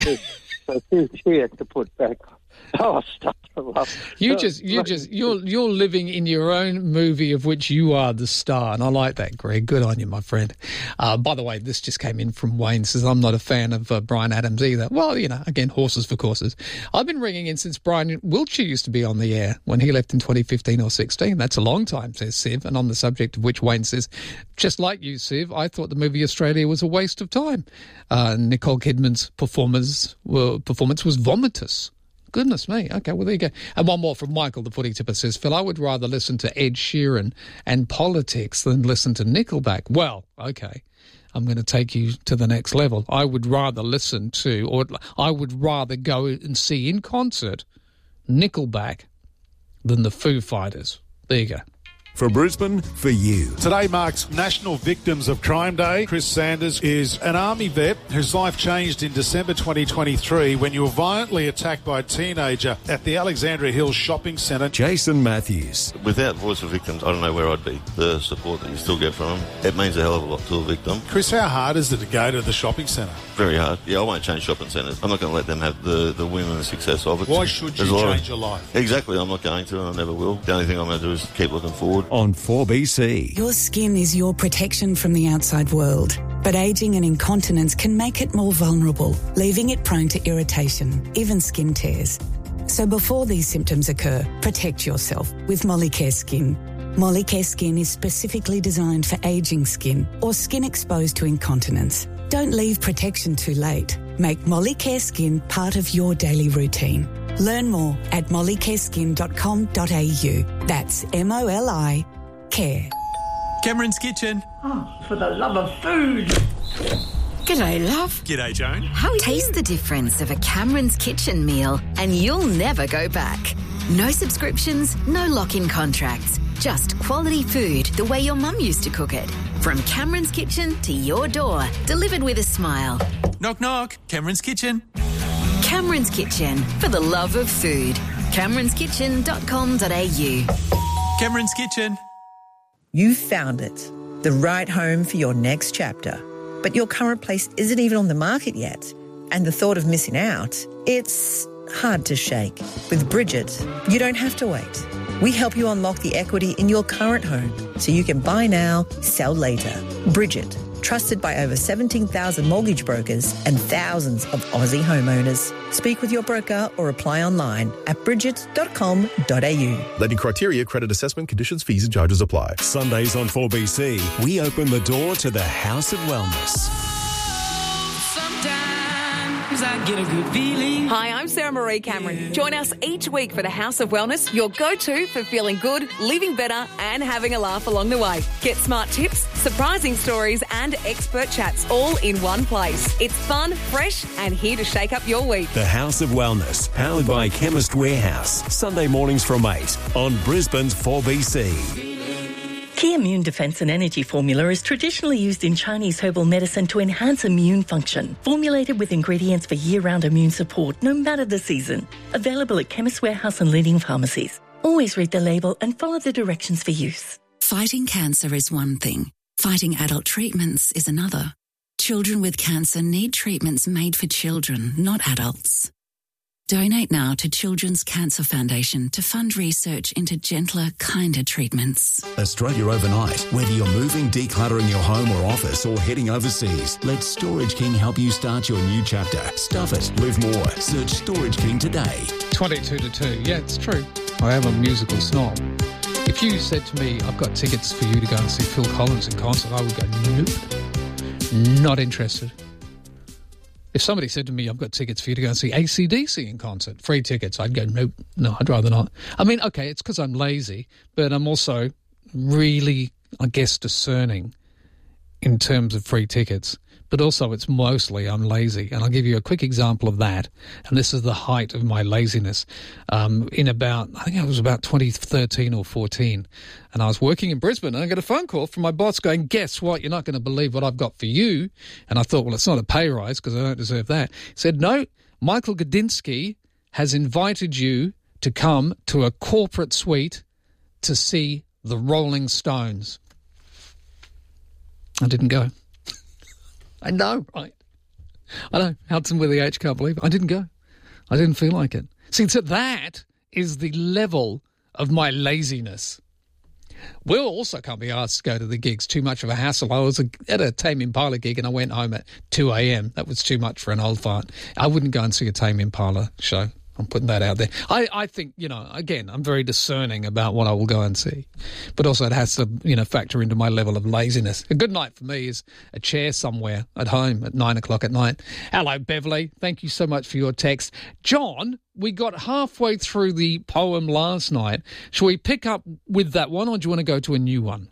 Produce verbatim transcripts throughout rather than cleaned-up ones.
so she, she had to put back. Oh, stuff I love. You just, you just, you're you're living in your own movie of which you are the star, and I like that, Greg. Good on you, my friend. Uh, by the way, this just came in from Wayne. Says I'm not a fan of uh, Bryan Adams either. Well, you know, again, horses for courses. I've been ringing in since Brian Wiltshire used to be on the air when he left in twenty fifteen or sixteen. That's a long time, says Siv. And on the subject of which Wayne says, just like you, Siv, I thought the movie Australia was a waste of time. Uh, Nicole Kidman's performance well, performance was vomitous. Goodness me. Okay, well, there you go. And one more from Michael, the footy tipper, says, Phil, I would rather listen to Ed Sheeran and politics than listen to Nickelback. Well, okay, I'm going to take you to the next level. I would rather listen to, or I would rather go and see in concert Nickelback than the Foo Fighters. There you go. For Brisbane, for you. Today marks National Victims of Crime Day. Chris Sanders is an Army vet whose life changed in December twenty twenty-three when you were violently attacked by a teenager at the Alexandria Hills Shopping Centre. Jason Matthews. Without Voice of Victims, I don't know where I'd be. The support that you still get from them, it means a hell of a lot to a victim. Chris, how hard is it to go to the shopping centre? Very hard. Yeah, I won't change shopping centres. I'm not going to let them have the, the win and the success of it. Why should you change of, your life? Exactly, I'm not going to and I never will. The only thing I'm going to do is keep looking forward. On four B C. Your skin is your protection from the outside world, but ageing and incontinence can make it more vulnerable, leaving it prone to irritation, even skin tears. So before these symptoms occur, protect yourself with Molicare Skin. Molicare Skin is specifically designed for ageing skin or skin exposed to incontinence. Don't leave protection too late. Make Molicare Skin part of your daily routine. Learn more at molicare skin dot com dot a u. That's M O L I care. Cameron's Kitchen. Oh, for the love of food. G'day, love. G'day, Joan. How are you? Taste the difference of a Cameron's Kitchen meal and you'll never go back. No subscriptions, no lock-in contracts. Just quality food the way your mum used to cook it. From Cameron's Kitchen to your door, delivered with a smile. Knock, knock. Cameron's Kitchen. Cameron's Kitchen, for the love of food. camerons kitchen dot com dot a u. Cameron's Kitchen. You've found it, the right home for your next chapter. But your current place isn't even on the market yet. And the thought of missing out, it's hard to shake. With Bridget, you don't have to wait. We help you unlock the equity in your current home so you can buy now, sell later. Bridget, trusted by over seventeen thousand mortgage brokers and thousands of Aussie homeowners. Speak with your broker or apply online at bridget dot com dot a u. Lending criteria, credit assessment, conditions, fees and charges apply. Sundays on four B C, we open the door to the House of Wellness. I get a good feeling. Hi, I'm Sarah Marie Cameron. Join us each week for the House of Wellness, your go-to for feeling good, living better and having a laugh along the way. Get smart tips, surprising stories and expert chats all in one place. It's fun, fresh and here to shake up your week. The House of Wellness, powered by Chemist Warehouse. Sunday mornings from eight on Brisbane's four B C. Key Immune Defence and Energy Formula is traditionally used in Chinese herbal medicine to enhance immune function. Formulated with ingredients for year-round immune support, no matter the season. Available at Chemist Warehouse and leading pharmacies. Always read the label and follow the directions for use. Fighting cancer is one thing. Fighting adult treatments is another. Children with cancer need treatments made for children, not adults. Donate now to Children's Cancer Foundation to fund research into gentler, kinder treatments. Australia Overnight. Whether you're moving, decluttering your home or office, or heading overseas, let Storage King help you start your new chapter. Stuff it. Live more. Search Storage King today. twenty-two to two. Yeah, it's true. I am a musical snob. If you said to me, I've got tickets for you to go and see Phil Collins in concert, I would go, nope. Not interested. If somebody said to me, I've got tickets for you to go and see A C D C in concert, free tickets, I'd go, nope, no, I'd rather not. I mean, okay, it's because I'm lazy, but I'm also really, I guess, discerning in terms of free tickets. But also it's mostly I'm lazy. And I'll give you a quick example of that. And this is the height of my laziness. Um, in about, I think it was about twenty thirteen or fourteen. And I was working in Brisbane and I got a phone call from my boss going, guess what? You're not going to believe what I've got for you. And I thought, well, it's not a pay rise because I don't deserve that. He said, no, Michael Gudinski has invited you to come to a corporate suite to see the Rolling Stones. I didn't go. I know, right? I know. Hudson with the H, can't believe it. I didn't go. I didn't feel like it. See, so that is the level of my laziness. Will also can't be asked to go to the gigs. Too much of a hassle. I was at a Tame Impala gig and I went home at two a.m. That was too much for an old fart. I wouldn't go and see a Tame Impala show. I'm putting that out there. I, I think, you know, again, I'm very discerning about what I will go and see. But also it has to, you know, factor into my level of laziness. A good night for me is a chair somewhere at home at nine o'clock at night. Hello, Beverly. Thank you so much for your text. John, we got halfway through the poem last night. Shall we pick up with that one or do you want to go to a new one?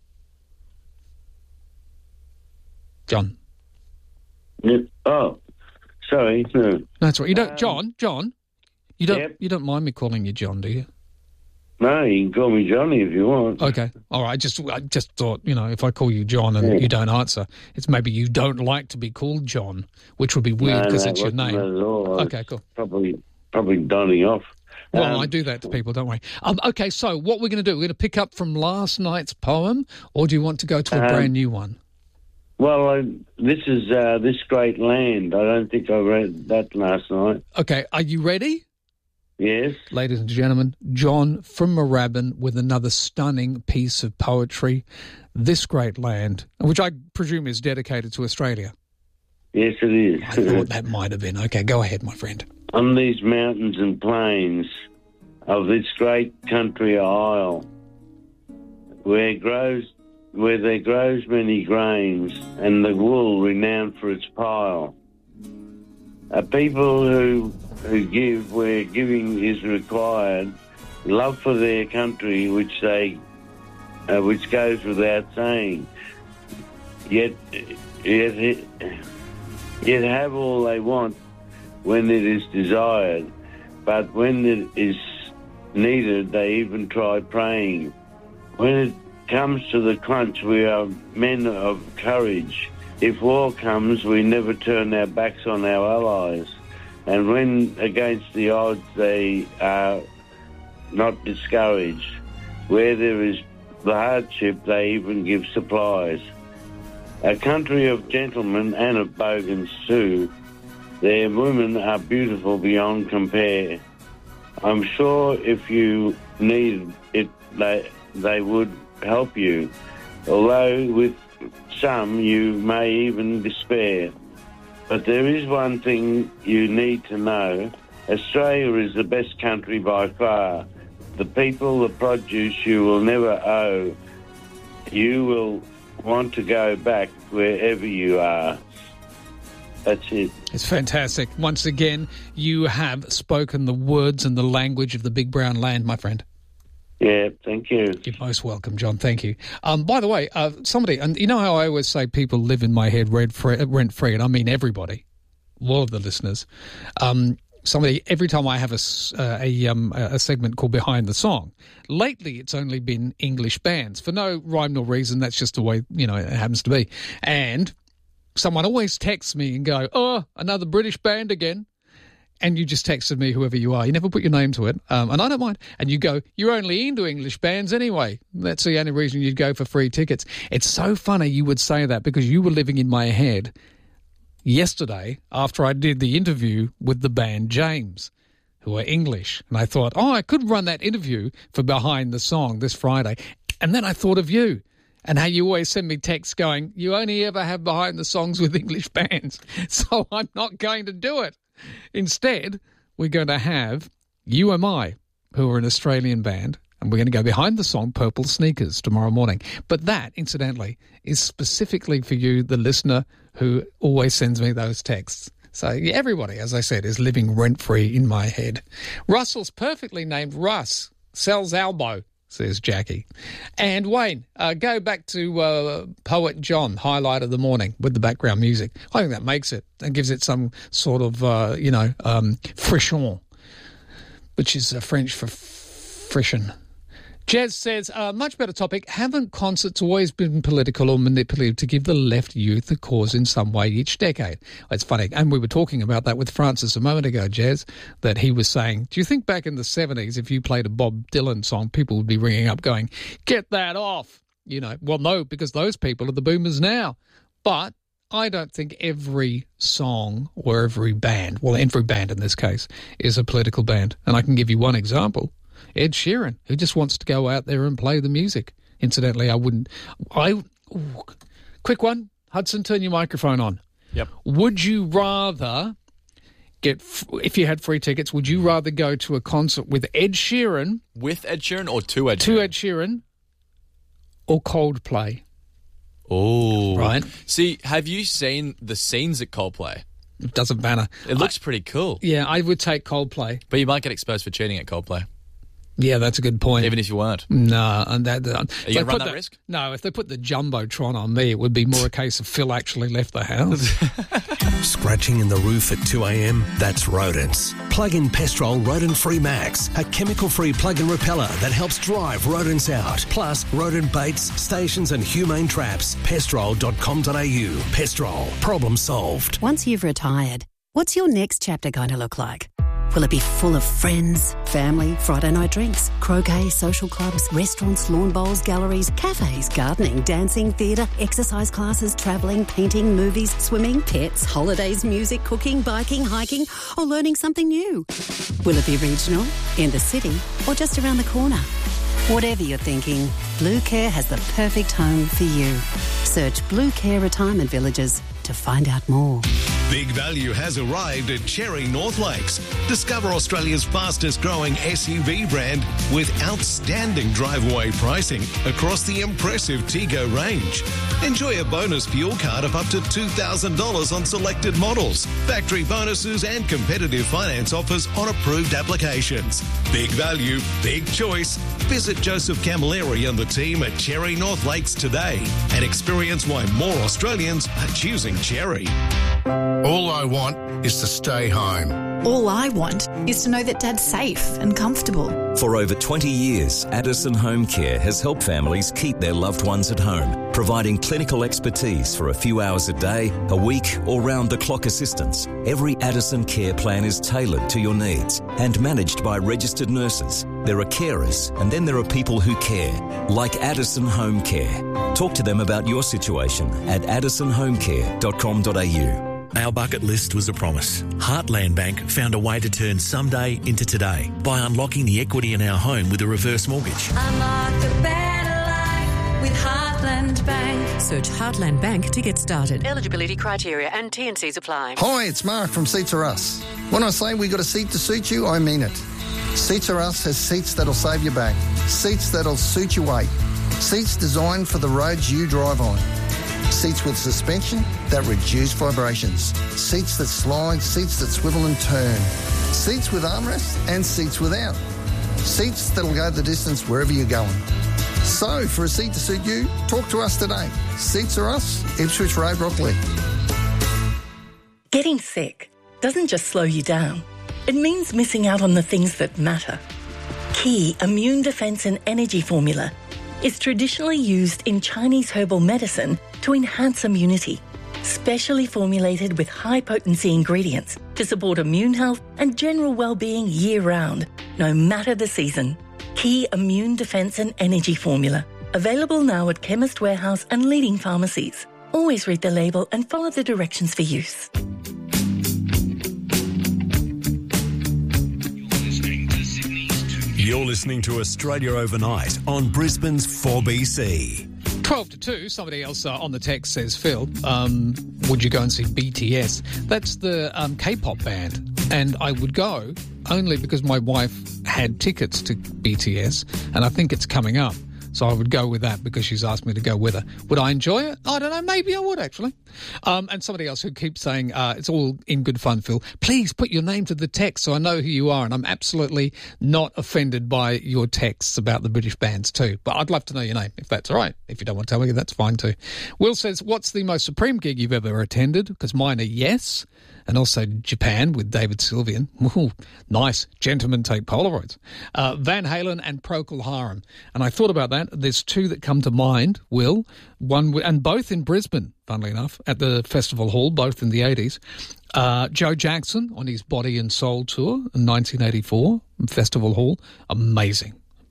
John. Yep. Oh, sorry. No. That's right. You don't, um, John, John. You don't yep. you don't mind me calling you John, do you? No, you can call me Johnny if you want. Okay. All right. Just I just thought, you know, if I call you John and yeah. you don't answer, it's maybe you don't like to be called John, which would be weird because no, no, it's your name. At all. Okay, cool. Probably probably donning off. Well, um, I do that to people, don't worry. Um, okay, so what we're going to do, we're going to pick up from last night's poem, or do you want to go to a um, brand new one? Well, I, this is uh, This Great Land. I don't think I read that last night. Okay, are you ready? Yes. Ladies and gentlemen, John from Moorabbin with another stunning piece of poetry, This Great Land, which I presume is dedicated to Australia. Yes, it is. I thought that might have been. Okay, go ahead, my friend. On these mountains and plains of this great country isle, where grows where there grows many grains, and the wool renowned for its pile, a people who who give where giving is required, love for their country which they uh, which goes without saying, yet yet yet have all they want when it is desired, but when it is needed they even try praying. When it comes to the crunch we are men of courage. If war comes we never turn our backs on our allies. And when against the odds they are not discouraged. Where there is the hardship, they even give supplies. A country of gentlemen and of bogans too. Their women are beautiful beyond compare. I'm sure if you need it, they, they would help you. Although with some you may even despair. But there is one thing you need to know. Australia is the best country by far. The people, the produce you will never owe. You will want to go back wherever you are. That's it. It's fantastic. Once again, you have spoken the words and the language of the big brown land, my friend. Yeah, thank you. You're most welcome, John. Thank you. Um, by the way, uh, somebody, and you know how I always say people live in my head rent-free, and I mean everybody, all of the listeners. Um, somebody, every time I have a, uh, a, um, a segment called Behind the Song, lately it's only been English bands. For no rhyme nor reason, that's just the way, you know, it happens to be. And someone always texts me and go, oh, another British band again. And you just texted me, whoever you are. You never put your name to it, um, and I don't mind. And you go, you're only into English bands anyway. That's the only reason you'd go for free tickets. It's so funny you would say that because you were living in my head yesterday after I did the interview with the band James, who are English. And I thought, oh, I could run that interview for Behind the Song this Friday. And then I thought of you and how you always send me texts going, you only ever have Behind the Songs with English bands. So I'm not going to do it. Instead, we're going to have U M I, who are an Australian band, and we're going to go behind the song Purple Sneakers tomorrow morning. But that, incidentally, is specifically for you, the listener, who always sends me those texts. So yeah, everybody, as I said, is living rent-free in my head. Russell's perfectly named Russ. Sells elbow, says Jackie. And Wayne, uh, go back to uh, Poet John, highlight of the morning, with the background music. I think that makes it and gives it some sort of, uh, you know, um, frisson, which is uh, French for frisson. Jez says, uh, much better topic. Haven't concerts always been political or manipulative to give the left youth a cause in some way each decade? It's funny. And we were talking about that with Francis a moment ago, Jez, that he was saying, do you think back in the seventies, if you played a Bob Dylan song, people would be ringing up going, get that off? You know, well, no, because those people are the boomers now. But I don't think every song or every band, well, every band in this case, is a political band. And I can give you one example. Ed Sheeran, who just wants to go out there and play the music. Incidentally, I wouldn't... I ooh, quick one. Hudson, turn your microphone on. Yep. Would you rather get, if you had free tickets, would you rather go to a concert with Ed Sheeran... With Ed Sheeran or to Ed Sheeran? To Ed Sheeran or Coldplay? Oh. Right. See, have you seen the scenes at Coldplay? It doesn't matter. It looks I, pretty cool. Yeah, I would take Coldplay. But you might get exposed for cheating at Coldplay. Yeah, that's a good point. Even if you weren't. No. And that, uh, Are you going to run that the, risk? No, if they put the Jumbotron on me, it would be more a case of Phil actually left the house. Scratching in the roof at two a.m? That's rodents. Plug in Pestrol Rodent-Free Max, a chemical-free plug-in repeller that helps drive rodents out. Plus, rodent baits, stations and humane traps. pestrol dot com dot a u. Pestrol. Problem solved. Once you've retired, what's your next chapter going to look like? Will it be full of friends, family, Friday night drinks, croquet, social clubs, restaurants, lawn bowls, galleries, cafes, gardening, dancing, theatre, exercise classes, travelling, painting, movies, swimming, pets, holidays, music, cooking, biking, hiking, or learning something new? Will it be regional, in the city, or just around the corner? Whatever you're thinking, Blue Care has the perfect home for you. Search Blue Care Retirement Villages to find out more. Big value has arrived at Cherry North Lakes. Discover Australia's fastest growing S U V brand with outstanding drive-away pricing across the impressive Tego range. Enjoy a bonus fuel card of up to two thousand dollars on selected models, factory bonuses and competitive finance offers on approved applications. Big value, big choice. Visit Joseph Camilleri and the team at Cherry North Lakes today and experience why more Australians are choosing Cherry. All I want is to stay home. All I want is to know that Dad's safe and comfortable. For over twenty years, Addison Home Care has helped families keep their loved ones at home, providing clinical expertise for a few hours a day, a week, or round-the-clock assistance. Every Addison care plan is tailored to your needs and managed by registered nurses. There are carers, and then there are people who care, like Addison Home Care. Talk to them about your situation at addison home care dot com dot a u. Our bucket list was a promise. Heartland Bank found a way to turn someday into today by unlocking the equity in our home with a reverse mortgage. Unlock a better life with Heartland Bank. Search Heartland Bank to get started. Eligibility criteria and T and Cs apply. Hi, it's Mark from Seats Are Us. When I say we got a seat to suit you, I mean it. Seats Are Us has seats that'll save your back, seats that'll suit your weight, seats designed for the roads you drive on. Seats with suspension that reduce vibrations. Seats that slide, seats that swivel and turn. Seats with armrests and seats without. Seats that'll go the distance wherever you're going. So, for a seat to suit you, talk to us today. Seats Are Us, Ipswich Road, Brockley. Getting sick doesn't just slow you down. It means missing out on the things that matter. Key Immune Defense and Energy Formula is traditionally used in Chinese herbal medicine to enhance immunity, specially formulated with high-potency ingredients to support immune health and general well-being year-round, no matter the season. Key Immune Defense and Energy Formula, available now at Chemist Warehouse and leading pharmacies. Always read the label and follow the directions for use. You're listening to Australia Overnight on Brisbane's four B C. twelve to two, somebody else uh, on the text says, Phil, um, would you go and see B T S? That's the um, K-pop band. And I would go only because my wife had tickets to B T S, and I think it's coming up. So I would go with that because she's asked me to go with her. Would I enjoy it? I don't know. Maybe I would, actually. Um, and somebody else who keeps saying, uh, it's all in good fun, Phil. Please put your name to the text so I know who you are. And I'm absolutely not offended by your texts about the British bands too. But I'd love to know your name, if that's all right. If you don't want to tell me, that's fine too. Will says, what's the most supreme gig you've ever attended? Because mine are yes. And also Japan with David Sylvian. Ooh, nice. Gentlemen take Polaroids. Uh, Van Halen and Procol Harum. And I thought about that. There's two that come to mind, Will. One, and both in Brisbane, funnily enough, at the Festival Hall, both in the eighties. Uh, Joe Jackson on his Body and Soul tour in nineteen eighty-four, Festival Hall. Amazing.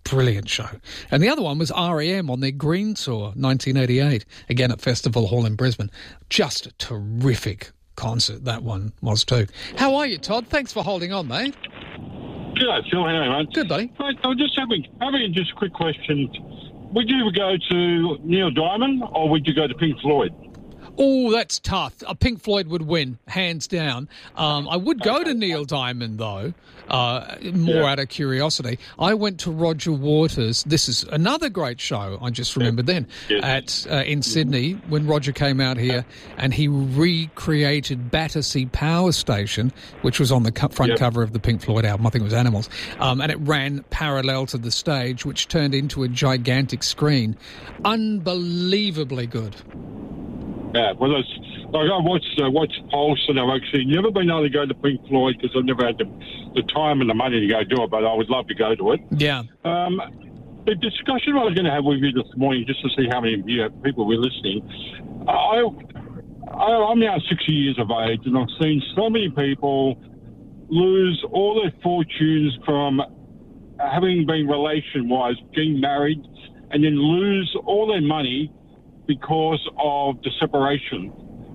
brilliant show. And the other one was R E M on their Green Tour, nineteen eighty-eight, again at Festival Hall in Brisbane. Just a terrific concert, that one was too. How are you, Todd? Thanks for holding on, mate. G'day, Phil. How are you, mate? Good, buddy. Mate, I was just having, having just a quick question. Would you go to Neil Diamond or would you go to Pink Floyd? Oh, that's tough. Uh, Pink Floyd would win, hands down. Um, I would go to Neil Diamond, though, uh, more yeah. out of curiosity. I went to Roger Waters. This is another great show, I just remembered yeah. then, yes. at uh, in Sydney when Roger came out here and he recreated Battersea Power Station, which was on the co- front yep. cover of the Pink Floyd album. I think it was Animals. Um, and it ran parallel to the stage, which turned into a gigantic screen. Unbelievably good. Yeah, well, it's, like I watched uh, watched Pulse, and I've actually never been able to go to Pink Floyd because I've never had the, the time and the money to go do it, but I would love to go to it. Yeah. Um, the discussion I was going to have with you this morning, just to see how many you know, people were listening, I, I, I'm now sixty years of age, and I've seen so many people lose all their fortunes from having been relation-wise, getting married, and then lose all their money because of the separation.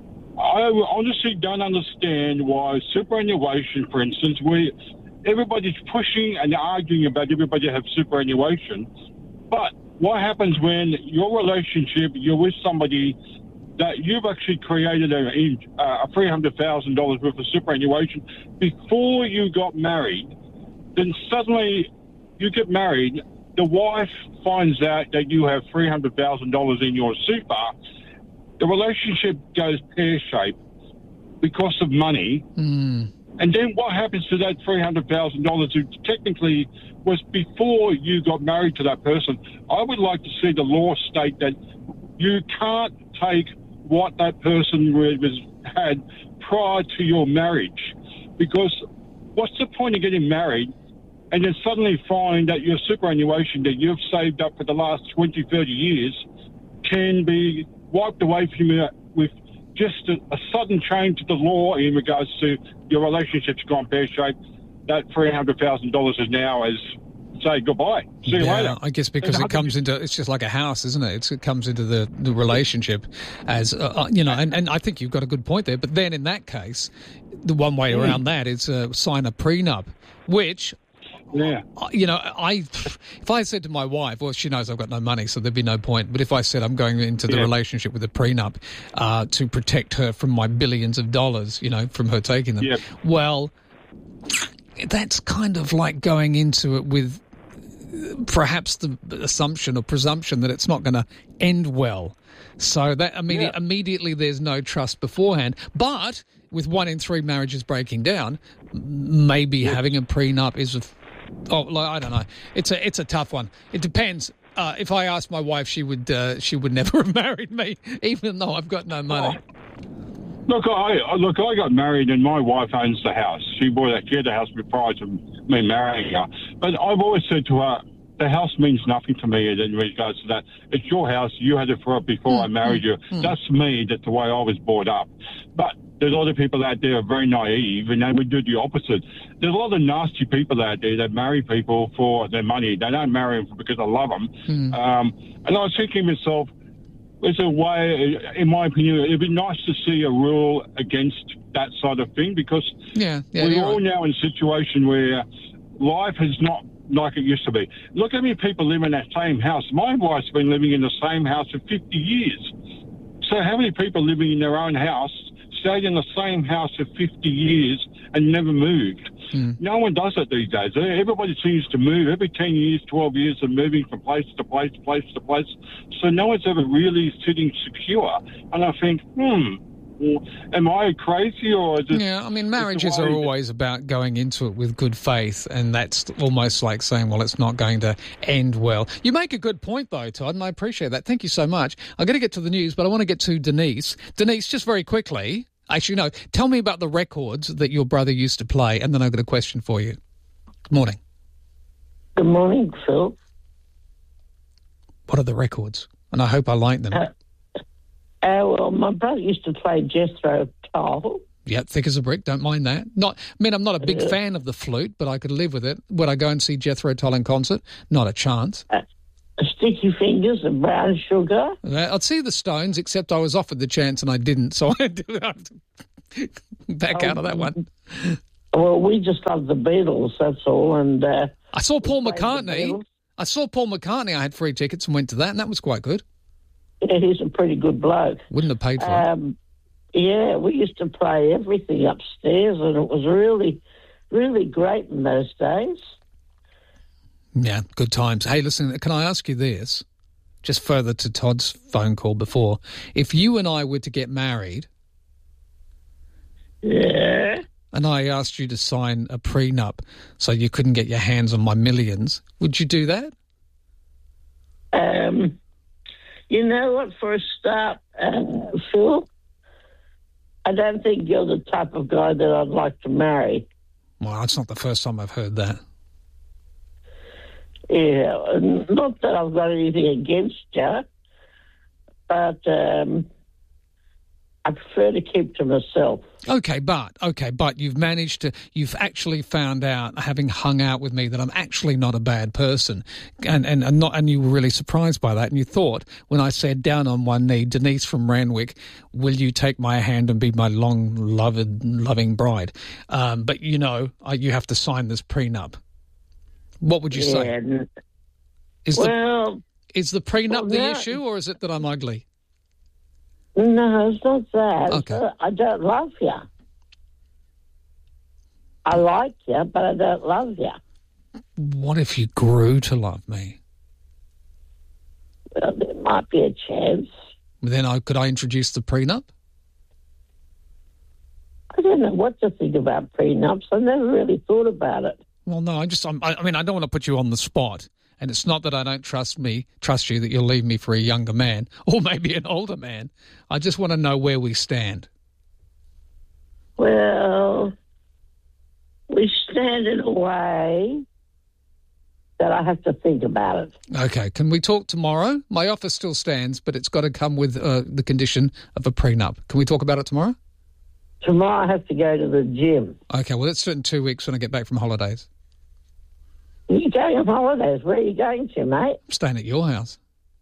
I honestly don't understand why superannuation, for instance, where everybody's pushing and arguing about everybody have superannuation, but what happens when your relationship, you're with somebody that you've actually created a, a three hundred thousand dollars worth of superannuation before you got married, then suddenly you get married, the wife finds out that you have three hundred thousand dollars in your super, the relationship goes pear-shaped because of money. Mm. And then what happens to that three hundred thousand dollars, which technically was before you got married to that person? I would like to see the law state that you can't take what that person was had prior to your marriage. Because what's the point of getting married and then suddenly find that your superannuation that you've saved up for the last twenty, thirty years can be wiped away from you with just a, a sudden change to the law in regards to your relationship's gone pear-shaped? That three hundred thousand dollars is now as, say, goodbye. See you yeah, later. I guess because it comes into, it's just like a house, isn't it? It's, it comes into the, the relationship as, uh, you know, and, and I think you've got a good point there. But then in that case, the one way mm. around that is uh, sign a prenup, which... Yeah. You know, I if I said to my wife, well, she knows I've got no money, so there'd be no point. But if I said I'm going into the yeah. relationship with a prenup uh, to protect her from my billions of dollars, you know, from her taking them, yeah. well, that's kind of like going into it with perhaps the assumption or presumption that it's not going to end well. So that immediate, yeah. immediately there's no trust beforehand. But with one in three marriages breaking down, maybe yeah. having a prenup is a Oh, like, I don't know. It's a it's a tough one. It depends. Uh, if I asked my wife, she would uh, she would never have married me, even though I've got no money. Oh. Look, I look. I got married, and my wife owns the house. She bought a, she had a house prior to me marrying her. But I've always said to her, the house means nothing to me in regards to that. It's your house. You had it for before mm, I married mm, you. Mm. That's me. That's the way I was brought up. But there's a lot of people out there who are very naive, and they would do the opposite. There's a lot of nasty people out there that marry people for their money. They don't marry them because they love them. Mm. Um, and I was thinking to myself, there's a way, in my opinion, it'd be nice to see a rule against that sort of thing, because yeah, yeah, we're all right. now in a situation where life is not like it used to be. Look how many people live in that same house. My wife's been living in the same house for fifty years. So how many people living in their own house stayed in the same house for fifty years and never moved? Mm. No one does it these days. Everybody seems to move. Every ten years, twelve years, they're moving from place to place, place to place. So no one's ever really sitting secure. And I think, hmm, am I crazy or is it... Yeah, I mean, marriages are always about going into it with good faith, and that's almost like saying, well, it's not going to end well. You make a good point, though, Todd, and I appreciate that. Thank you so much. I'm going to get to the news, but I want to get to Denise. Denise, just very quickly... Actually, no, tell me about the records that your brother used to play, and then I've got a question for you. Good morning. Good morning, Phil. What are the records? And I hope I like them. Uh, uh, well, my brother used to play Jethro Tull. Yep, thick as a brick, don't mind that. Not, I mean, I'm not a big yeah. fan of the flute, but I could live with it. Would I go and see Jethro Tull in concert? Not a chance. Uh, sticky fingers and brown sugar? I'd see the Stones, except I was offered the chance and I didn't, so I had to back um, out of that one. Well, we just love the Beatles, that's all. And uh, I saw Paul McCartney. I saw Paul McCartney. I had free tickets and went to that, and that was quite good. Yeah, he's a pretty good bloke. Wouldn't have paid for um, it. Yeah, we used to play everything upstairs, and it was really, really great in those days. Yeah, good times. Hey, listen, can I ask you this? Just further to Todd's phone call before. If you and I were to get married... Yeah... and I asked you to sign a prenup so you couldn't get your hands on my millions, would you do that? Um, you know what, for a start, uh, Phil, I don't think you're the type of guy that I'd like to marry. Well, it's not the first time I've heard that. Yeah, not that I've got anything against you, but um, I prefer to keep to myself. Okay, but, okay, but you've managed to, you've actually found out, having hung out with me, that I'm actually not a bad person. And, and, and not, and you were really surprised by that. And you thought, when I said down on one knee, Denise from Randwick, will you take my hand and be my long, loved, loving bride? Um, but, you know, I, you have to sign this prenup. What would you yeah, say? Is well... The, is the prenup well, the no. issue, or is it that I'm ugly? No, it's not that. Okay. I don't love you. I like you, but I don't love you. What if you grew to love me? Well, there might be a chance. Then I, could I introduce the prenup? I don't know what to think about prenups. I never really thought about it. Well, no, I just, I'm, I, I mean, I don't want to put you on the spot. And it's not that I don't trust me, trust you that you'll leave me for a younger man or maybe an older man. I just want to know where we stand. Well, we stand in a way that I have to think about it. Okay, can we talk tomorrow? My offer still stands, but it's got to come with uh, the condition of a prenup. Can we talk about it tomorrow? Tomorrow I have to go to the gym. Okay, well, let's do it in two weeks when I get back from holidays. You're going on holidays. Where are you going to, mate? I'm staying at your house.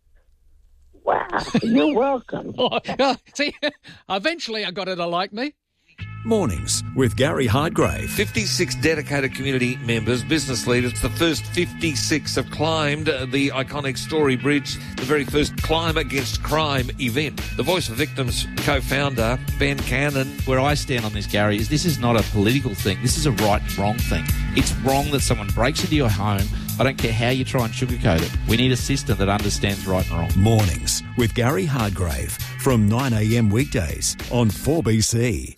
Wow, you're welcome. oh, see, eventually I got her to like me. Mornings with Gary Hardgrave. fifty-six dedicated community members, business leaders. The first fifty-six have climbed the iconic Story Bridge, the very first Climb Against Crime event. The Voice of Victims co-founder, Ben Cannon. Where I stand on this, Gary, is this is not a political thing. This is a right and wrong thing. It's wrong that someone breaks into your home. I don't care how you try and sugarcoat it. We need a system that understands right and wrong. Mornings with Gary Hardgrave from nine a.m. weekdays on four B C.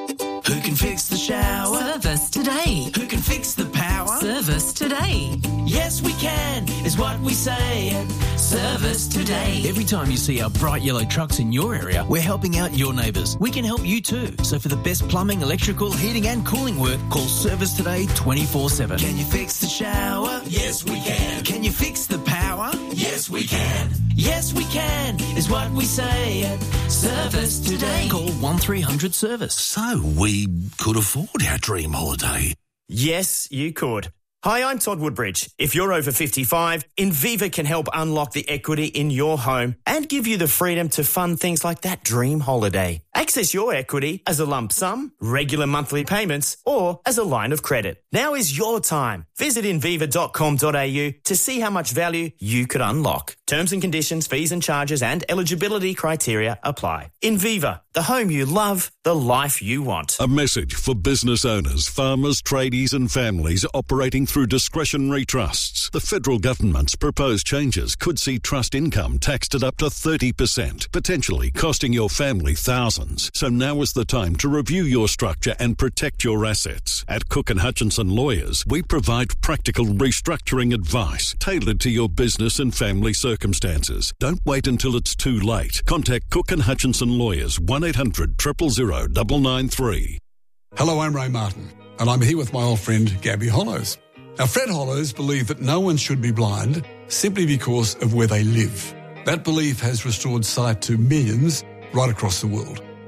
Who can fix the shower? Service today. Who can fix the power? Service today. Yes, we can, is what we say at Service Today. Every time you see our bright yellow trucks in your area, we're helping out your neighbours. We can help you too. So for the best plumbing, electrical, heating and cooling work, call Service Today twenty-four seven. Can you fix the shower? Yes, we can. Can you fix the power? Yes, we can. Yes, we can, is what we say at Service Today. Call one three hundred service. So we could afford our dream holiday. Yes, you could. Hi, I'm Todd Woodbridge. If you're over fifty-five, Inviva can help unlock the equity in your home and give you the freedom to fund things like that dream holiday. Access your equity as a lump sum, regular monthly payments, or as a line of credit. Now is your time. Visit inviva dot com dot a u to see how much value you could unlock. Terms and conditions, fees and charges and eligibility criteria apply. Inviva, the home you love, the life you want. A message for business owners, farmers, tradies and families operating through discretionary trusts. The federal government's proposed changes could see trust income taxed at up to thirty percent, potentially costing your family thousands. So now is the time to review your structure and protect your assets. At Cook and Hutchinson Lawyers, we provide practical restructuring advice tailored to your business and family circumstances. Don't wait until it's too late. Contact Cook and Hutchinson Lawyers, one eight hundred, zero zero zero, nine nine three. Hello, I'm Ray Martin, and I'm here with my old friend Gabby Hollows. Now, Fred Hollows believe that no one should be blind simply because of where they live. That belief has restored sight to millions right across the world.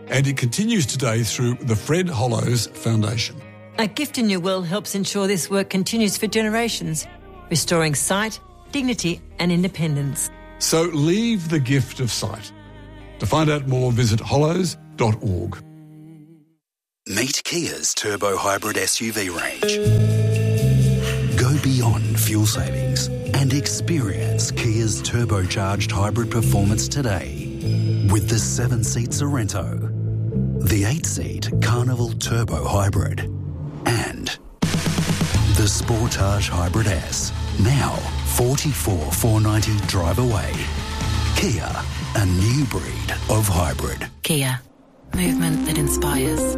And it continues today through the Fred Hollows Foundation. A Gift in Your Will helps ensure this work continues for generations, restoring sight, dignity and independence. So leave the gift of sight. To find out more, visit hollows dot org. Meet Kia's turbo hybrid S U V range. Go beyond fuel savings and experience Kia's turbocharged hybrid performance today with the seven-seat Sorrento, the eight-seat Carnival Turbo Hybrid, and the Sportage Hybrid S. Now forty-four thousand four hundred ninety drive away. Kia, a new breed of hybrid. Kia, movement that inspires.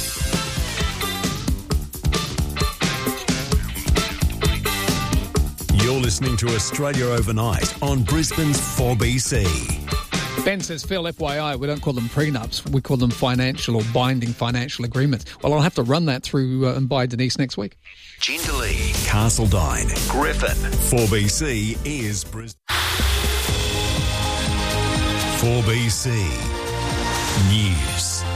You're listening to Australia Overnight on Brisbane's four B C. Ben says, Phil, F Y I, we don't call them prenups. We call them financial or binding financial agreements. Well, I'll have to run that through uh, and by Denise next week. Jindalee, Castledine, Griffin. four B C is Brisbane. four B C News.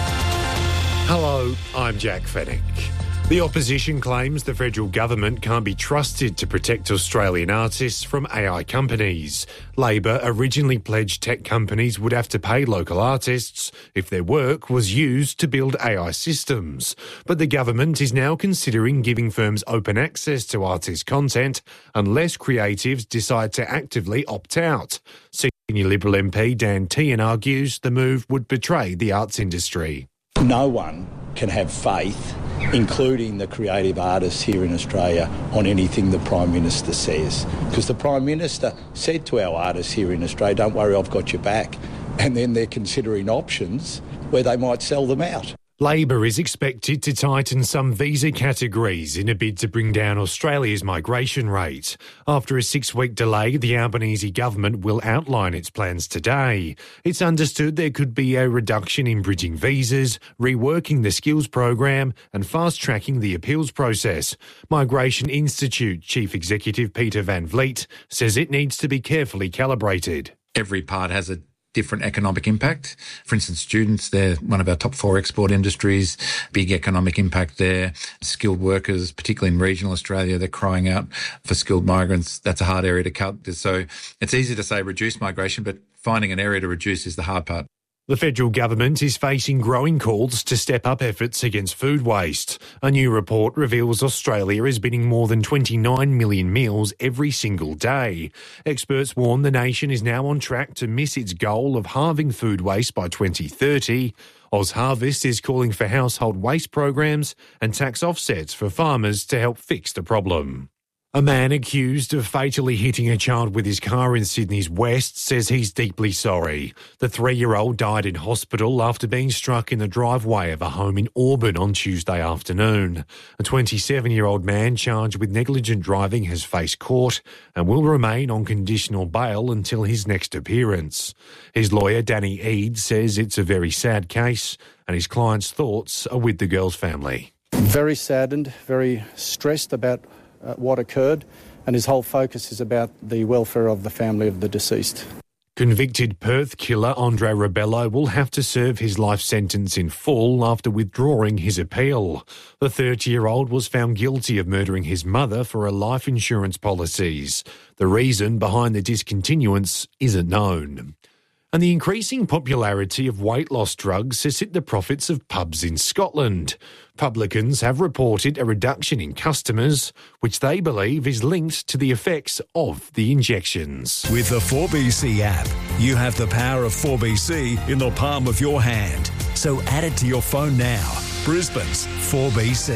Hello, I'm Jack Fennick. The opposition claims the federal government can't be trusted to protect Australian artists from A I companies. Labor originally pledged tech companies would have to pay local artists if their work was used to build A I systems. But the government is now considering giving firms open access to artist content unless creatives decide to actively opt out. Senior Liberal M P Dan Tehan argues the move would betray the arts industry. No one can have faith, including the creative artists here in Australia, on anything the Prime Minister says. Because the Prime Minister said to our artists here in Australia, don't worry, I've got your back. And then they're considering options where they might sell them out. Labor is expected to tighten some visa categories in a bid to bring down Australia's migration rate. After a six-week delay, the Albanese government will outline its plans today. It's understood there could be a reduction in bridging visas, reworking the skills program and fast-tracking the appeals process. Migration Institute Chief Executive Peter Van Vliet says it needs to be carefully calibrated. Every part has a different economic impact. For instance, students, they're one of our top four export industries, big economic impact there. Skilled workers, particularly in regional Australia, they're crying out for skilled migrants. That's a hard area to cut. So it's easy to say reduce migration, but finding an area to reduce is the hard part. The federal government is facing growing calls to step up efforts against food waste. A new report reveals Australia is binning more than twenty-nine million meals every single day. Experts warn the nation is now on track to miss its goal of halving food waste by twenty thirty. OzHarvest is calling for household waste programs and tax offsets for farmers to help fix the problem. A man accused of fatally hitting a child with his car in Sydney's West says he's deeply sorry. The three-year-old died in hospital after being struck in the driveway of a home in Auburn on Tuesday afternoon. A twenty-seven-year-old man charged with negligent driving has faced court and will remain on conditional bail until his next appearance. His lawyer, Danny Eade, says it's a very sad case and his client's thoughts are with the girl's family. Very saddened, very stressed about Uh, what occurred, and his whole focus is about the welfare of the family of the deceased. Convicted Perth killer Andre Rebello will have to serve his life sentence in full after withdrawing his appeal. The thirty-year-old was found guilty of murdering his mother for her life insurance policies. The reason behind the discontinuance isn't known. And the increasing popularity of weight loss drugs has hit the profits of pubs in Scotland. Publicans have reported a reduction in customers, which they believe is linked to the effects of the injections. With the four B C app, you have the power of four B C in the palm of your hand. So add it to your phone now. Brisbane's four B C.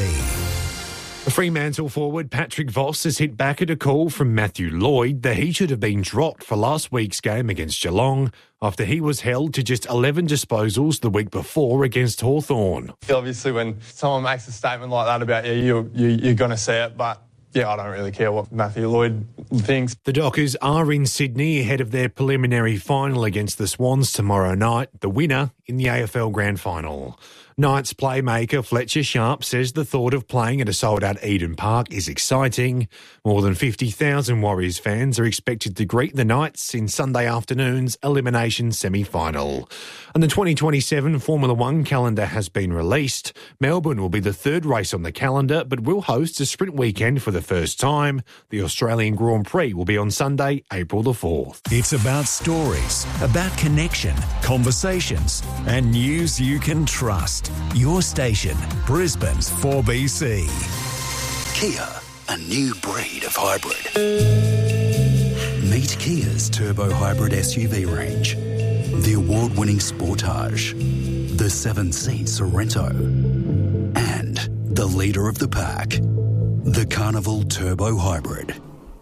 Fremantle forward Patrick Voss has hit back at a call from Matthew Lloyd that he should have been dropped for last week's game against Geelong after he was held to just eleven disposals the week before against Hawthorn. Obviously, when someone makes a statement like that about you, you, you you're going to see it, but yeah, I don't really care what Matthew Lloyd Thanks. The Dockers are in Sydney ahead of their preliminary final against the Swans tomorrow night, the winner in the A F L Grand Final. Knights playmaker Fletcher Sharp says the thought of playing at a sold-out Eden Park is exciting. More than fifty thousand Warriors fans are expected to greet the Knights in Sunday afternoon's elimination semi-final. And the twenty twenty-seven Formula One calendar has been released. Melbourne will be the third race on the calendar, but will host a sprint weekend for the first time. The Australian Grand Prix will be on Sunday, April the fourth. It's about stories, about connection, conversations, and news you can trust. Your station, Brisbane's four B C. Kia, a new breed of hybrid. Meet Kia's turbo hybrid S U V range. The award-winning Sportage, the seven-seat Sorrento, and the leader of the pack, the Carnival Turbo Hybrid.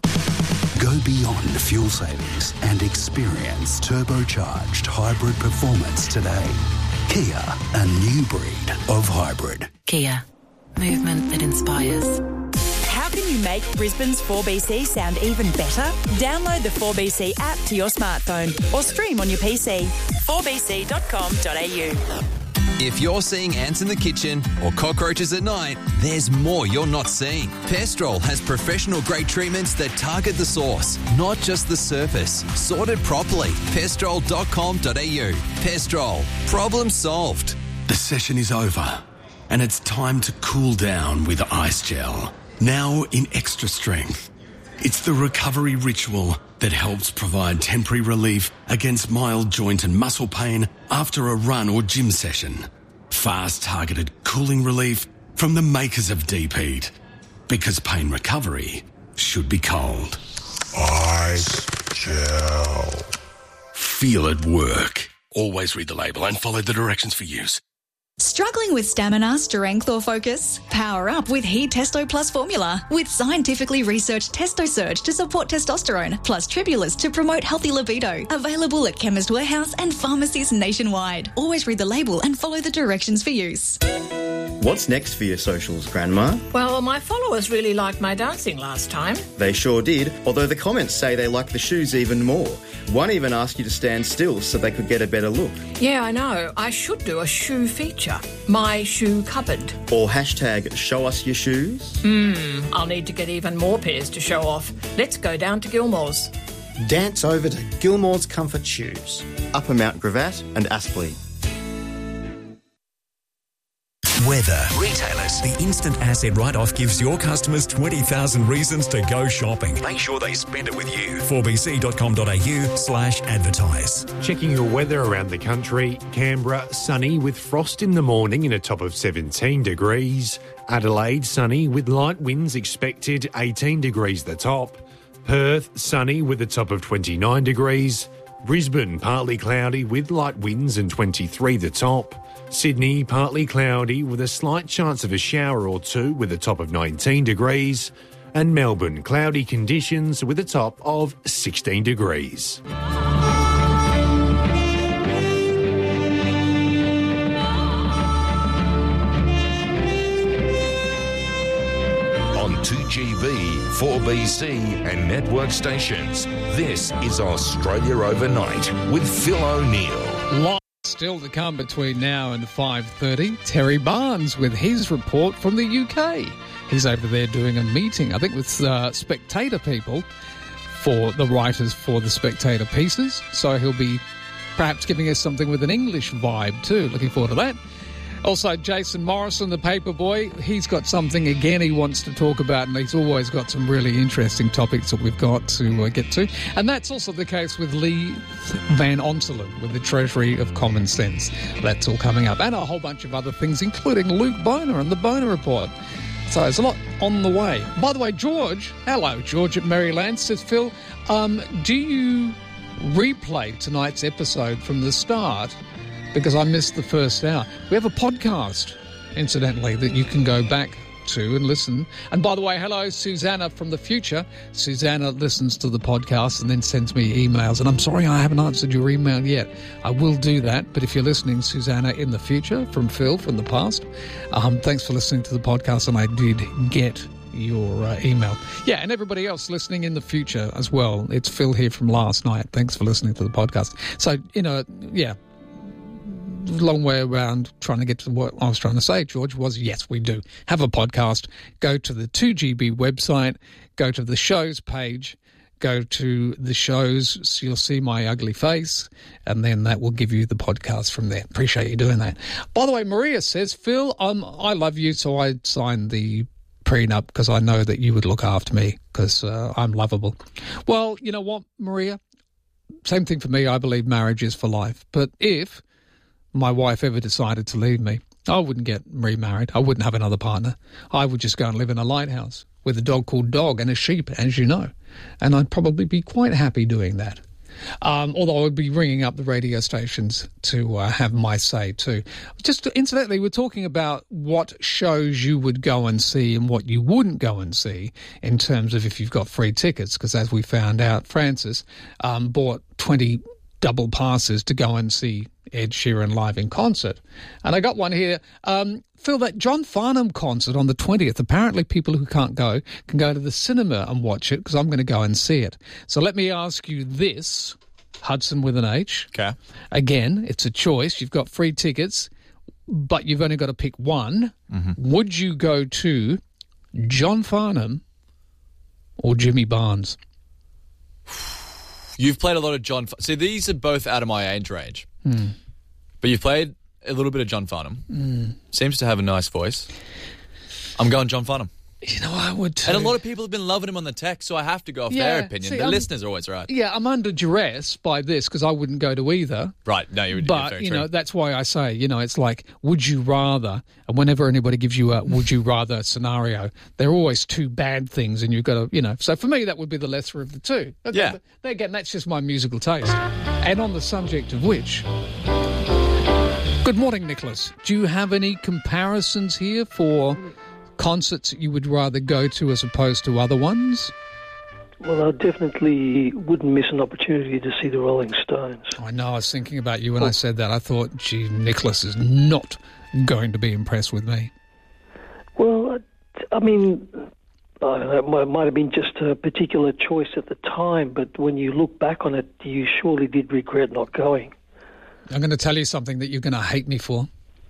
Go beyond fuel savings and experience turbocharged hybrid performance today. Kia, a new breed of hybrid. Kia, movement that inspires. How can you make Brisbane's four B C sound even better? Download the four B C app to your smartphone or stream on your P C. four b c dot com dot a u. If you're seeing ants in the kitchen or cockroaches at night, there's more you're not seeing. Pestrol has professional-grade treatments that target the source, not just the surface. Sorted properly. pestrol dot com dot a u. Pestrol. Problem solved. The session is over, and it's time to cool down with Ice Gel. Now in extra strength. It's the recovery ritual that helps provide temporary relief against mild joint and muscle pain after a run or gym session. Fast targeted cooling relief from the makers of Deep Heat. Because pain recovery should be cold. Ice Gel. Feel it work. Always read the label and follow the directions for use. Struggling with stamina, strength or focus? Power up with Heat Testo Plus formula with scientifically researched Testo Surge to support testosterone plus Tribulus to promote healthy libido. Available at Chemist Warehouse and pharmacies nationwide. Always read the label and follow the directions for use. What's next for your socials, Grandma? Well, my followers really liked my dancing last time. They sure did, although the comments say they like the shoes even more. One even asked you to stand still so they could get a better look. Yeah, I know. I should do a shoe feature. My shoe cupboard. Or hashtag show us your shoes. Hmm, I'll need to get even more pairs to show off. Let's go down to Gilmore's. Dance over to Gilmore's Comfort Shoes. Upper Mount Gravatt and Aspley. Weather. Retailers. The instant asset write-off gives your customers twenty thousand reasons to go shopping. Make sure they spend it with you. four b c dot com dot a u slash advertise. Checking your weather around the country. Canberra, sunny with frost in the morning and a top of seventeen degrees. Adelaide, sunny with light winds expected, eighteen degrees the top. Perth, sunny with a top of twenty-nine degrees. Brisbane, partly cloudy with light winds and twenty-three the top. Sydney, partly cloudy with a slight chance of a shower or two with a top of nineteen degrees. And Melbourne, cloudy conditions with a top of sixteen degrees. On two G V, four B C and network stations, this is Australia Overnight with Phil O'Neill. Still to come between now and five thirty, Terry Barnes with his report from the U K. He's over there doing a meeting, I think, with uh, Spectator people for the writers for the Spectator pieces. So he'll be perhaps giving us something with an English vibe too. Looking forward to that. Also, Jason Morrison, the paperboy, he's got something again he wants to talk about, and he's always got some really interesting topics that we've got to uh, get to. And that's also the case with Lee Van Onselen with the Treasury of Common Sense. That's all coming up. And a whole bunch of other things, including Luke Boner and the Boner Report. So there's a lot on the way. By the way, George, hello, George at Maryland, says, Phil, um, do you replay tonight's episode from the start? Because I missed the first hour. We have a podcast, incidentally, that you can go back to and listen. And by the way, hello, Susanna from the future. Susanna listens to the podcast and then sends me emails. And I'm sorry I haven't answered your email yet. I will do that. But if you're listening, Susanna, in the future, from Phil from the past, um, thanks for listening to the podcast. And I did get your uh, email. Yeah, and everybody else listening in the future as well. It's Phil here from last night. Thanks for listening to the podcast. So, you know, yeah, long way around trying to get to what I was trying to say, George, was yes, we do have a podcast. Go to the two G B website, go to the shows page, go to the shows, so you'll see my ugly face, and then that will give you the podcast from there. Appreciate you doing that. By the way, Maria says, Phil, I'm, I love you, so I signed the prenup because I know that you would look after me because uh, I'm lovable. Well, you know what, Maria? Same thing for me. I believe marriage is for life. But if my wife ever decided to leave me, I wouldn't get remarried. I wouldn't have another partner. I would just go and live in a lighthouse with a dog called Dog and a sheep, as you know. And I'd probably be quite happy doing that. Um, although I would be ringing up the radio stations to uh, have my say too. Just incidentally, we're talking about what shows you would go and see and what you wouldn't go and see in terms of if you've got free tickets, because as we found out, Francis um, bought twenty double passes to go and see Ed Sheeran live in concert. And I got one here. Um, Phil, that John Farnham concert on the twentieth, apparently people who can't go can go to the cinema and watch it because I'm going to go and see it. So let me ask you this, Hudson with an H. Okay. Again, it's a choice. You've got free tickets, but you've only got to pick one. Mm-hmm. Would you go to John Farnham or Jimmy Barnes? You've played a lot of John... See, these are both out of my age range. Hmm. But you've played a little bit of John Farnham. Mm. Seems to have a nice voice. I'm going John Farnham. You know, I would too. And a lot of people have been loving him on the text, so I have to go off Yeah, their opinion. see, the I'm- listeners are always right. Yeah, I'm under duress by this because I wouldn't go to either. Right, no, you're, But, you're very you true. know, that's why I say, you know, it's like, would you rather, and whenever anybody gives you a would you rather scenario, they're always two bad things and you've got to, you know, so for me that would be the lesser of the two. Okay, Yeah. but then again, that's just my musical taste. And on the subject of which, good morning, Nicholas. Do you have any comparisons here for concerts you would rather go to as opposed to other ones? Well, I definitely wouldn't miss an opportunity to see the Rolling Stones. I know, I was thinking about you when I said that. I thought, gee, Nicholas is not going to be impressed with me. Well, I, I mean, I don't know, it might, might have been just a particular choice at the time, but when you look back on it, you surely did regret not going. I'm going to tell you something that you're going to hate me for.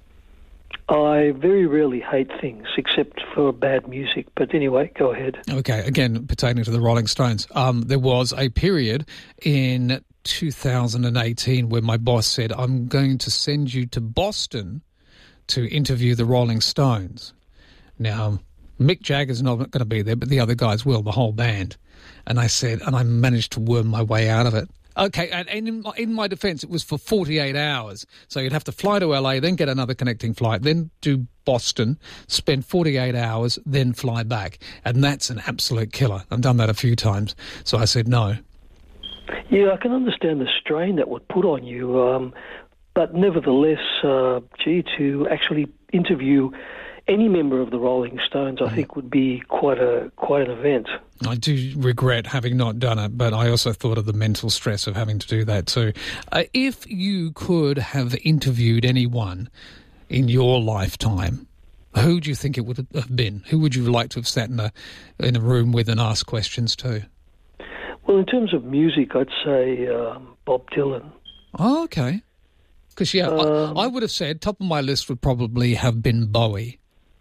I very rarely hate things, except for bad music. But anyway, go ahead. Okay, again, pertaining to the Rolling Stones, um, there was a period in two thousand eighteen where my boss said, I'm going to send you to Boston to interview the Rolling Stones. Now, Mick Jagger's not going to be there, but the other guys will, the whole band. And I said, and I managed to worm my way out of it. Okay, and in my, in my defence, it was for forty-eight hours. So you'd have to fly to L A, then get another connecting flight, then do Boston, spend forty-eight hours, then fly back. And that's an absolute killer. I've done that a few times. So I said no. Yeah, I can understand the strain that would put on you. Um, but nevertheless, uh, gee, to actually interview any member of the Rolling Stones, I think, would be quite a quite an event. I do regret having not done it, but I also thought of the mental stress of having to do that too. Uh, if you could have interviewed anyone in your lifetime, who do you think it would have been? Who would you like to have sat in a in a room with and asked questions to? Well, in terms of music, I'd say um, Bob Dylan. Oh, okay. Because, yeah, Um, I, I would have said top of my list would probably have been Bowie.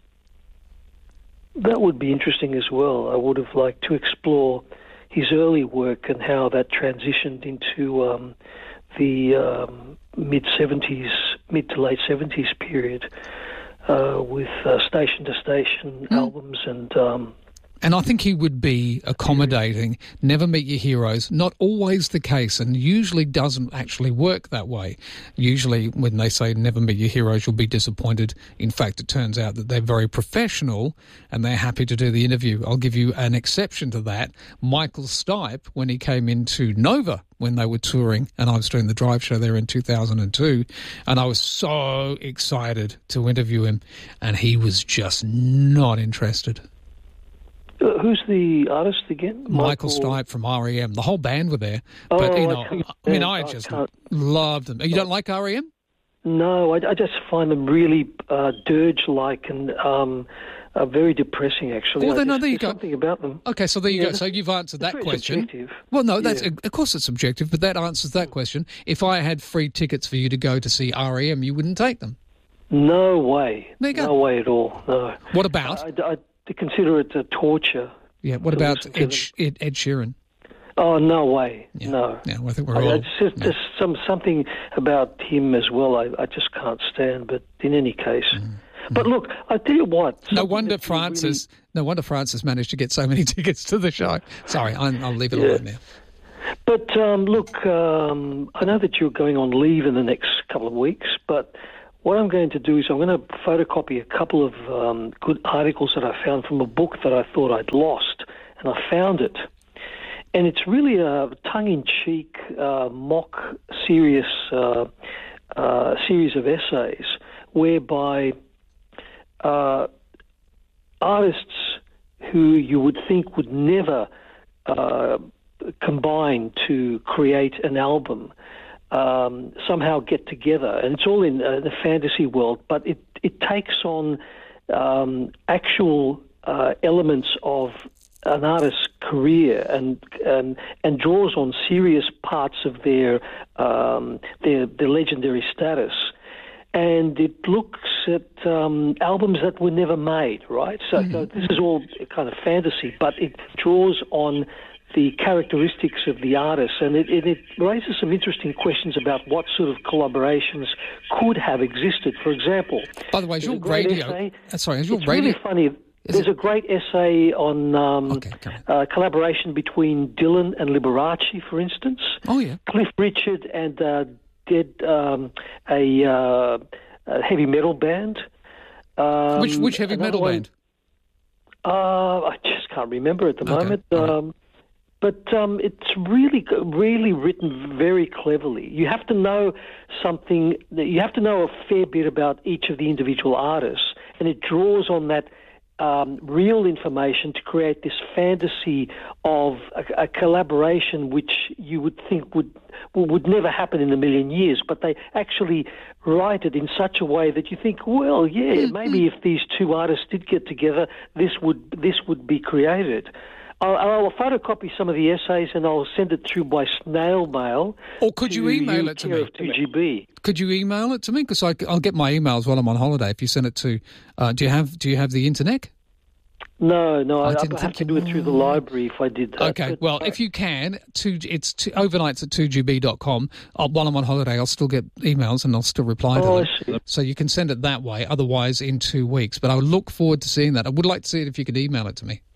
That would be interesting as well. I would have liked to explore his early work and how that transitioned into um, the um, mid-seventies, mid to late seventies period uh, with uh, Station to Station albums and... Um, And I think he would be accommodating, never meet your heroes, not always the case, and usually doesn't actually work that way. Usually when they say never meet your heroes, you'll be disappointed. In fact, it turns out that they're very professional and they're happy to do the interview. I'll give you an exception to that. Michael Stipe, when he came into Nova, when they were touring, and I was doing the drive show there in two thousand two, and I was so excited to interview him, and he was just not interested. Uh, who's the artist again? Michael, Michael Stipe from R E M. The whole band were there. Oh, but, you I know, can't I, mean, stand- I I just can't- loved them. You don't like R E M? No, I, I just find them really uh, dirge-like and um, are very depressing, actually. Well, then, I no, just, there you there's go. something about them. Okay, so there you Yeah, go. So you've answered it's that very question. subjective. Well, no, that's Yeah. of course it's subjective, but that answers that question. If I had free tickets for you to go to see R E M, you wouldn't take them. No way. There you go. No way at all, no. What about? I, I, I consider it a torture. Yeah, what to about listen to Ed, Sh- Ed, Ed Sheeran? Oh, no way. No. Yeah, well, I think we're I, all... it's just, There's some, something about him as well I, I just can't stand, but in any case... Mm. But look, I tell you what. No wonder Francis. Really... No wonder Francis managed to get so many tickets to the show. Sorry, I'm, I'll leave it Yeah. alone now. But um, look, um, I know that you're going on leave in the next couple of weeks, but what I'm going to do is I'm going to photocopy a couple of um, good articles that I found from a book that I thought I'd lost, and I found it. And it's really a tongue-in-cheek, uh, mock, serious uh, uh, series of essays whereby uh, artists who you would think would never uh, combine to create an album um, somehow get together. And it's all in uh, the fantasy world, but it, it takes on um, actual uh, elements of an artist's career and and and draws on serious parts of their um, their, their legendary status. And it looks at um, albums that were never made, right? So, mm-hmm. so this is all kind of fantasy, but it draws on the characteristics of the artist, and it, it, it raises some interesting questions about what sort of collaborations could have existed. For example, by the way, is your radio? Essay, uh, sorry, is your it's radio? really funny. Is There's it? a great essay on um, okay, uh, collaboration between Dylan and Liberace, for instance. Oh yeah, Cliff Richard and uh, did um, a, uh, a heavy metal band. Um, which which heavy metal one, band? Uh, I just can't remember at the Okay, moment. right. Um, but um, it's really, really written very cleverly. You have to know something. You have to know a fair bit about each of the individual artists, and it draws on that um, real information to create this fantasy of a, a collaboration which you would think would would never happen in a million years. But they actually write it in such a way that you think, well, yeah, maybe if these two artists did get together, this would this would be created. I'll, I'll photocopy some of the essays and I'll send it through by snail mail. Or could you email it to me? two G B. Could you email it to me? Because I'll get my emails while I'm on holiday. If you send it to, uh, do you have do you have the internet? No, no, I I, didn't I have think to you- do it through the library if I did that. Okay, But, well, uh, if you can, two, it's two, overnights at two G B dot com. Uh, while I'm on holiday, I'll still get emails and I'll still reply to Oh, I them. see. So you can send it that way, otherwise in two weeks. But I would look forward to seeing that. I would like to see it if you could email it to me.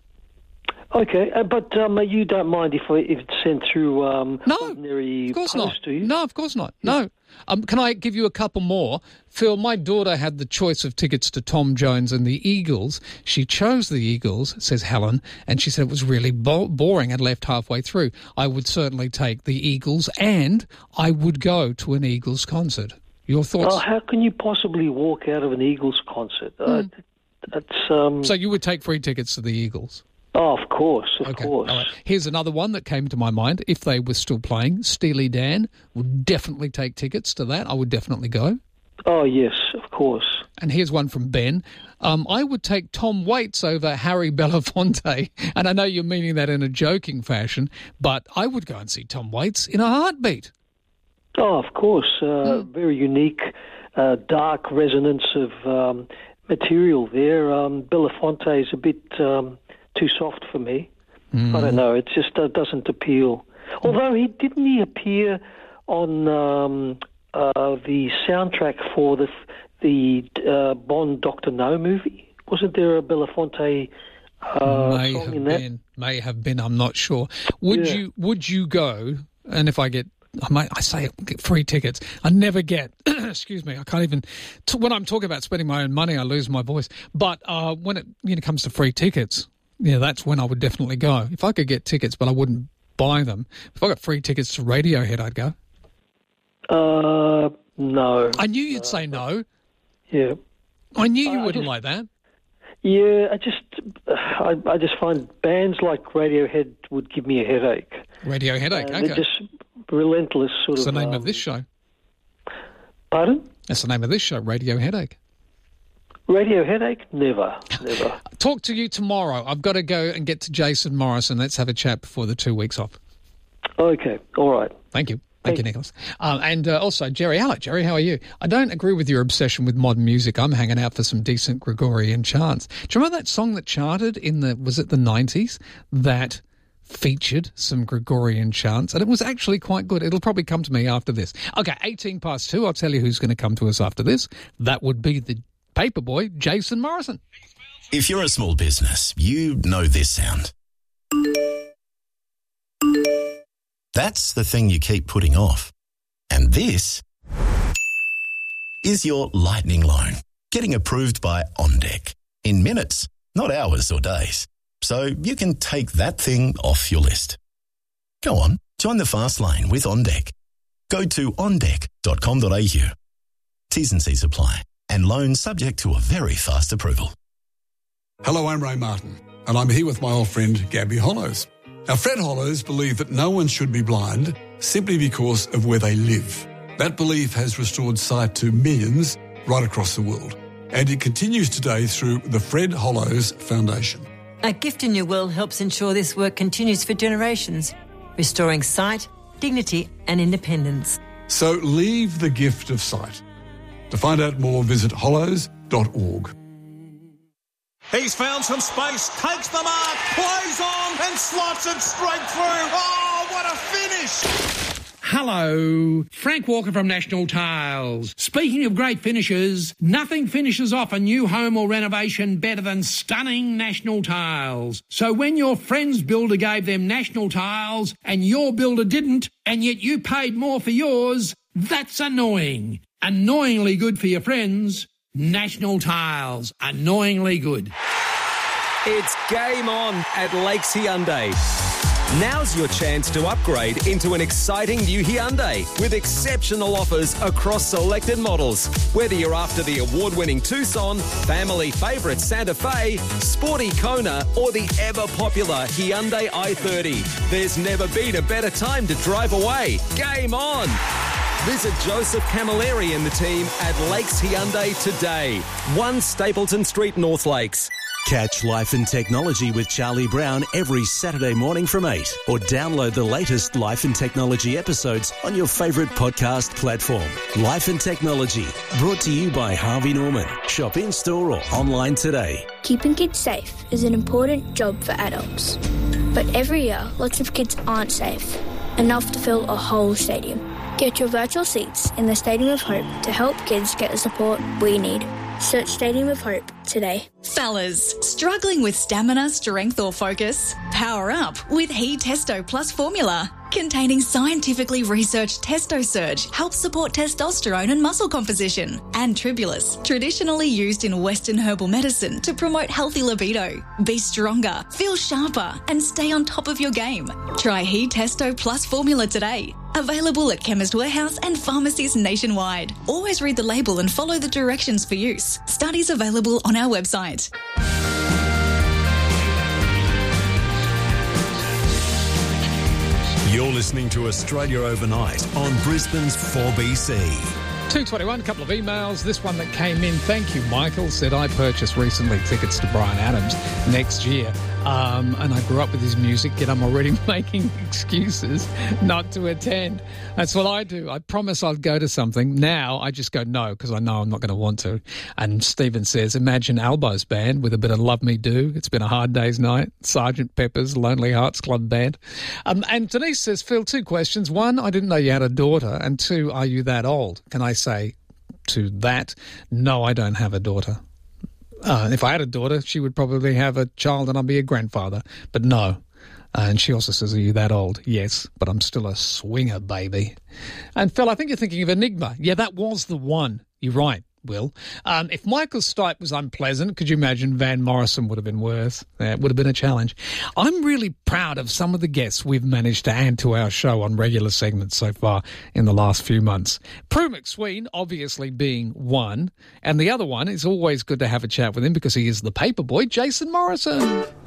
Okay, uh, but um, you don't mind if, I, if it's sent through um, no, ordinary Of course post, not. do you? No, of course not. No. Um, can I give you a couple more? Phil, my daughter had the choice of tickets to Tom Jones and the Eagles. She chose the Eagles, says Helen, and she said it was really bo- boring and left halfway through. I would certainly take the Eagles, and I would go to an Eagles concert. Your thoughts? Oh, how can you possibly walk out of an Eagles concert? Uh, that's um, So you would take free tickets to the Eagles? Oh, of course, of Okay, course. all right. Here's another one that came to my mind. If they were still playing, Steely Dan would definitely take tickets to that. I would definitely go. Oh, yes, of course. And here's one from Ben. Um, I would take Tom Waits over Harry Belafonte. And I know you're meaning that in a joking fashion, but I would go and see Tom Waits in a heartbeat. Oh, of course. Uh, Hmm. Very unique, uh, dark resonance of um, material there. Um, Belafonte is a bit um, too soft for me. Mm. I don't know. It just uh, doesn't appeal. Although he didn't he appear on um, uh, the soundtrack for the the uh, Bond Doctor No movie? Wasn't there a Belafonte uh, May song have in that? been. May have been. I'm not sure. Would Yeah. you Would you go? And if I get, I might, I say get free tickets. I never get. Excuse me. I can't even. T- when I'm talking about spending my own money, I lose my voice. But uh, when it you know comes to free tickets, yeah, that's when I would definitely go. If I could get tickets, but I wouldn't buy them. If I got free tickets to Radiohead, I'd go. Uh, no. I knew you'd say no. Yeah. I knew you I wouldn't just- like that. Yeah, I just, I, I just find bands like Radiohead would give me a headache. Radio headache. Uh, Okay. They're just relentless sort That's the of. name um, of this show. Pardon? That's the name of this show, Radio Headache. Radio headache? Never, never. Talk to you tomorrow. I've got to go and get to Jason Morrison. Let's have a chat before the two weeks off. Okay, all right. Thank you. Thank you, Nicholas. Um, and uh, also, Jerry. Hello, Jerry. How are you? I don't agree with your obsession with modern music. I'm hanging out for some decent Gregorian chants. Do you remember that song that charted in the, was it the nineties, that featured some Gregorian chants? And it was actually quite good. It'll probably come to me after this. Okay, eighteen past two. I'll tell you who's going to come to us after this. That would be the Paperboy, Jason Morrison. If you're a small business, you know this sound. That's the thing you keep putting off. And this is your lightning loan, getting approved by OnDeck in minutes, not hours or days. So you can take that thing off your list. Go on, join the fast lane with OnDeck. Go to on deck dot com dot a u. T's and C's apply, and loans subject to a very fast approval. Hello, I'm Ray Martin, and I'm here with my old friend Gabby Hollows. Now, Fred Hollows believe that no one should be blind simply because of where they live. That belief has restored sight to millions right across the world, and it continues today through the Fred Hollows Foundation. A gift in your will helps ensure this work continues for generations, restoring sight, dignity and independence. So leave the gift of sight. To find out more, visit hollows dot org. He's found some space, takes the mark, plays on and slots it straight through. Oh, what a finish! Hello, Frank Walker from National Tiles. Speaking of great finishes, nothing finishes off a new home or renovation better than stunning National Tiles. So when your friend's builder gave them National Tiles and your builder didn't, and yet you paid more for yours, that's annoying. Annoyingly good for your friends. National Tiles. Annoyingly good. It's game on at Lakes Hyundai. Now's your chance to upgrade into an exciting new Hyundai with exceptional offers across selected models. Whether you're after the award-winning Tucson, family favourite Santa Fe, sporty Kona, or the ever-popular Hyundai i thirty, there's never been a better time to drive away. Game on! Visit Joseph Camilleri and the team at Lakes Hyundai today. one Stapleton Street, North Lakes. Catch Life and Technology with Charlie Brown every Saturday morning from eight, or download the latest Life and Technology episodes on your favourite podcast platform. Life and Technology, brought to you by Harvey Norman. Shop in-store or online today. Keeping kids safe is an important job for adults. But every year, lots of kids aren't safe, enough to fill a whole stadium. Get your virtual seats in the Stadium of Hope to help kids get the support we need. Search Stadium of Hope today. Fellas, struggling with stamina, strength or focus? Power up with He Testo Plus formula. Containing scientifically researched Testo Surge helps support testosterone and muscle composition. And Tribulus, traditionally used in Western herbal medicine to promote healthy libido. Be stronger, feel sharper and stay on top of your game. Try He Testo Plus formula today. Available at Chemist Warehouse and pharmacies nationwide. Always read the label and follow the directions for use. Studies available on our website. You're listening to Australia Overnight on Brisbane's four B C. two twenty-one, a couple of emails. This one that came in, thank you, Michael, said, I purchased recently tickets to Bryan Adams next year. Um, and I grew up with his music, yet I'm already making excuses not to attend. That's what I do. I promise I'll go to something. Now I just go no, because I know I'm not going to want to. And Stephen says, imagine Albo's band with a bit of Love Me Do. It's been a hard day's night. Sergeant Pepper's Lonely Hearts Club Band. Um, and Denise says, Phil, two questions. One, I didn't know you had a daughter. And two, are you that old? Can I say to that, no, I don't have a daughter. Uh, if I had a daughter, she would probably have a child and I'd be a grandfather. But no. Uh, and she also says, are you that old? Yes, but I'm still a swinger, baby. And Phil, I think you're thinking of Enigma. Yeah, that was the one. You're right, Will. Um, if Michael Stipe was unpleasant, could you imagine Van Morrison would have been worse? Yeah, it would have been a challenge. I'm really proud of some of the guests we've managed to add to our show on regular segments so far in the last few months. Prue McSween obviously being one, and the other one is always good to have a chat with him because he is the paper boy, Jason Morrison.